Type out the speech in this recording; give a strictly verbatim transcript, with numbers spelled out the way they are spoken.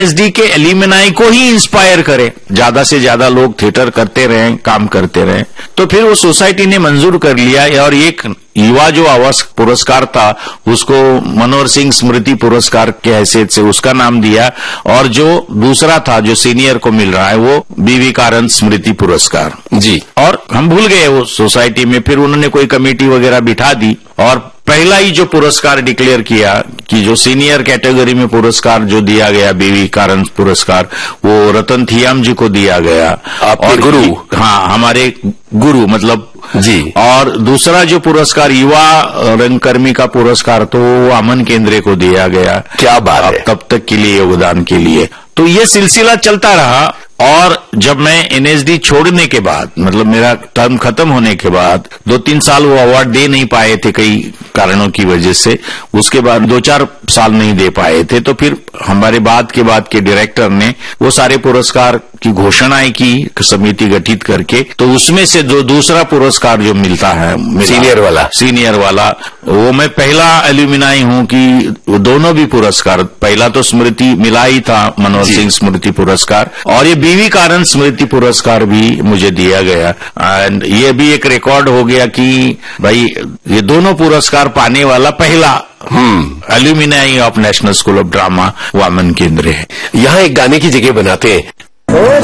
NSD के alumni को ही inspire करे, ज्यादा से ज्यादा लोग थिएटर करते रहे, काम करते रहे। तो फिर वो सोसाइटी ने मंजूर कर लिया और एक युवा जो आवास पुरस्कार था उसको मनोहर सिंह स्मृति पुरस्कार के हैसियत से उसका नाम दिया, और जो दूसरा था जो सीनियर को मिल रहा है वो बीवी कारंत स्मृति पुरस्कार जी। और हम भूल गए वो सोसाइटी में, फिर उन्होंने कोई कमेटी वगैरह बिठा दी और पहला ही जो पुरस्कार डिक्लेयर किया कि जो सीनियर कैटेगरी में पुरस्कार जो दिया गया बीवी कारंत पुरस्कार वो रतन थियाम जी को दिया गया। आपके गुरु? हाँ, हमारे गुरु मतलब जी। और दूसरा जो पुरस्कार युवा रंगकर्मी का पुरस्कार तो वो अमन केंद्रे को दिया गया। क्या बात है। तब तक के लिए योगदान के लिए तो ये सिलसिला चलता रहा। और जब मैं एनएसडी छोड़ने के बाद मतलब मेरा टर्म खत्म होने के बाद दो तीन साल वो अवार्ड दे नहीं पाए थे कई कारणों की वजह से, उसके बाद दो चार साल नहीं दे पाए थे, तो फिर हमारे बाद के बाद के डायरेक्टर ने वो सारे पुरस्कार की घोषणाएं की समिति गठित करके, तो उसमें से जो दूसरा पुरस्कार जो मिलता है सीनियर वाला सीनियर वाला वो मैं पहला एल्यूमिनाई हूं कि दोनों भी पुरस्कार, पहला तो स्मृति मिला ही था मनोहर सिंह स्मृति पुरस्कार, और ये बीवी कारंत स्मृति पुरस्कार भी मुझे दिया गया। एंड ये भी एक रिकॉर्ड हो गया कि भाई ये दोनों पुरस्कार पाने वाला पहला हम्म alumni of national school of drama Vaman केंद्र है। यहाँ एक गाने की जगह बनाते हैं।